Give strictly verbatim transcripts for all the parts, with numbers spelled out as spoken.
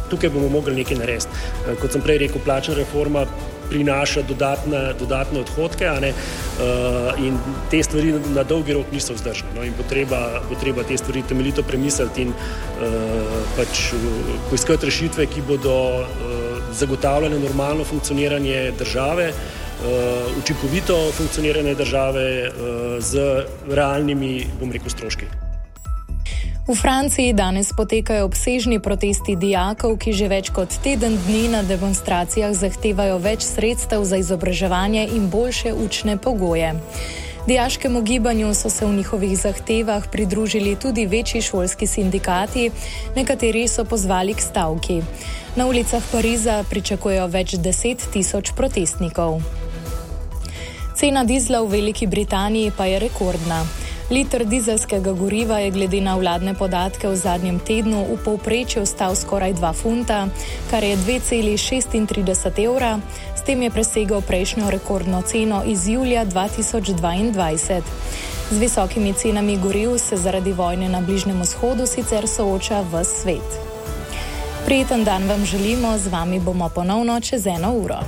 tukaj bomo mogli nekaj narediti. Kot sem prej rekel, plačna reforma prinaša dodatne, dodatne odhodke, a ne, in te stvari na dolgi rok niso vzdržne, no, in bo treba, bo treba te stvari temeljito premisliti in pač poiskati rešitve, ki bodo zagotavljale normalno funkcioniranje države, učinkovito funkcioniranje države z realnimi, bom rekel, stroški. V Franciji danes potekajo obsežni protesti dijakov, ki že več kot teden dni na demonstracijah zahtevajo več sredstev za izobraževanje in boljše učne pogoje. Dijaškemu gibanju so se v njihovih zahtevah pridružili tudi večji šolski sindikati, nekateri so pozvali k stavki. Na ulicah Pariza pričakujejo več deset tisoč protestnikov. Cena dizla v Veliki Britaniji pa je rekordna. Liter dizelskega goriva je glede na vladne podatke v zadnjem tednu v povprečju stal skoraj dva funta, kar je dve celi šestintrideset evra, s tem je presegel prejšnjo rekordno ceno iz julija dva tisoč dvaindvajset. Z visokimi cenami goriv se zaradi vojne na Bližnjem vzhodu sicer sooča ves svet. Prijeten dan vam želimo, z vami bomo ponovno čez eno uro.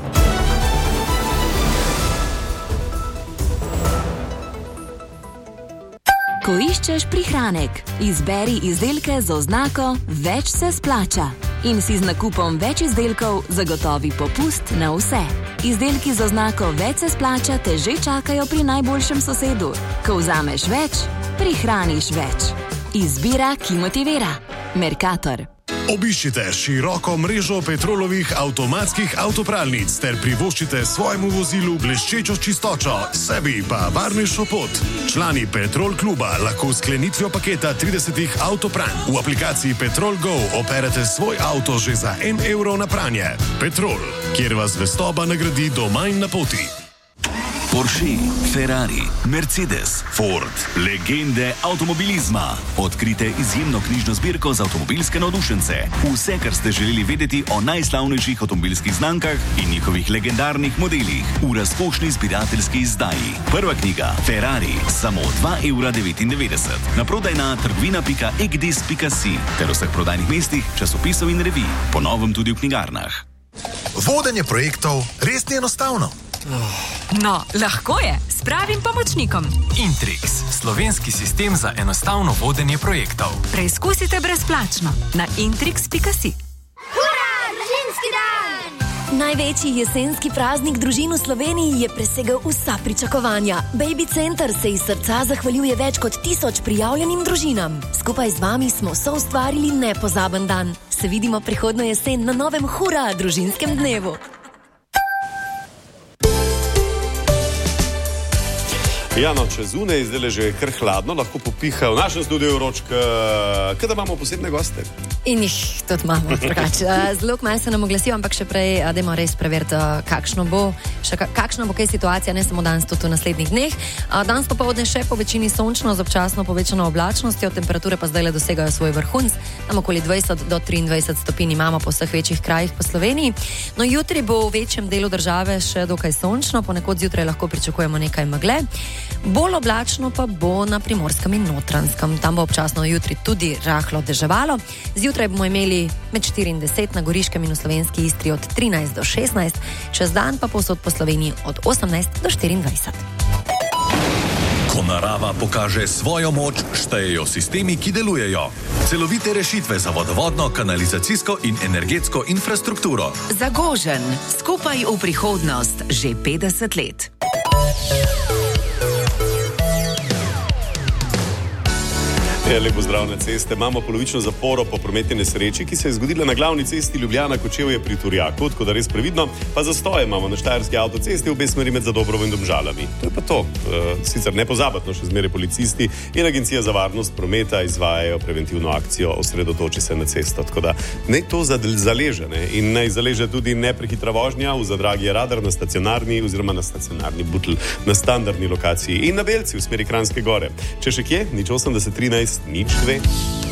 Ko iščeš prihranek, izberi izdelke z oznako Več se splača in si z nakupom več izdelkov zagotovi popust na vse. Izdelki z oznako Več se splača te že čakajo pri najboljšem sosedu. Ko vzameš več, prihraniš več. Izbira, ki motivira. Mercator. Obiščite široko mrežo Petrolovih avtomatskih avtopralnic ter privoščite svojemu vozilu bleščečo čistočo, sebi pa varnejšo pot. Člani Petrol kluba lahko s sklenitvijo paketa tridesetih avtopranj v aplikaciji Petrol Go operete svoj avto že za en evro na pranje. Petrol, kjer vas zvestoba nagradi doma in na poti. Porsche, Ferrari, Mercedes, Ford, legende avtomobilizma. Odkrite izjemno knjižno zbirko za avtomobilske navdušence. Vse, kar ste želeli vedeti o najslavnejših avtomobilskih znamkah in njihovih legendarnih modelih v razkošni zbirateljski izdaji. Prva knjiga Ferrari, samo dva evra devetindevetdeset. Naprodaj na trgovina pika egdis pika si ter vseh prodajnih mestih, časopisov in revij. Po novem tudi v knjigarnah. Vodenje projektov res ni enostavno. No, lahko je, s pravim pomočnikom. Intrix, slovenski sistem za enostavno vodenje projektov. Preizkusite brezplačno na intrix pika si. Hurra, družinski dan! Največji jesenski praznik družin v Sloveniji je presegel vsa pričakovanja. Baby Center se iz srca zahvaljuje več kot tisoč prijavljenim družinam. Skupaj z vami smo soustvarili nepozaben dan. Se vidimo prihodnjo jesen na novem Hurra, družinskem dnevu. Ja, no, če zunaj zdaj že kar hladno, lahko popiha v našem studiu vročka, kada imamo posebne goste. In jih tudi imamo, drugače. Zelo kmalu se nam oglasijo, ampak še prej, dajmo res preveriti, kakšno bo, še kakšna bo kaj situacija, ne samo danes, tudi v naslednjih dneh. Danes popoldne še po večini sončno, z občasno povečano oblačnostjo, temperature pa zdaj le dosegajo svoj vrhunc, tam okoli dvajset do triindvajset stopinj imamo po vseh večjih krajih po Sloveniji. No, jutri bo v večjem delu države še dokaj sončno, ponekod zjutraj lahko pričakujemo nekaj megle. Bolj oblačno pa bo na Primorskem in Notranjskem. Tam bo občasno jutri tudi rahlo deževalo. Zjutraj bomo imeli med štiri in deset, na Goriškem in v slovenski Istri od trinajst do šestnajst, čez dan pa povsod po Sloveniji od osemnajst do štiriindvajset. Ko narava pokaže svojo moč, štejejo sistemi, ki delujejo. Celovite rešitve za vodovodno, kanalizacijsko in energetsko infrastrukturo. Zagožen, skupaj v prihodnost, že petdeset let. Ja, lepo zdrav na ceste. Imamo polovično zaporo po prometni nesreči, ki se je zgodila na glavni cesti Ljubljana-Kočevje pri Turjaku, tako da res previdno, pa zastoje imamo na štajerski avtocesti v obe smeri med Zadobrovo in Domžalami. To je pa to. E, sicer nepozabatno še zmeraj policisti in Agencija za varnost prometa izvajajo preventivno akcijo Osredotoči se na cesto. Tako da ne to zaleže, ne? In naj zaleže tudi neprehitra vožnja, v Zadragi je radar na stacionarni oziroma na stacionarni butl, na standardni lokaciji in na Belci v smeri Kranjske Gore. Če še kje, nič osemdeset trinajst, nič dve.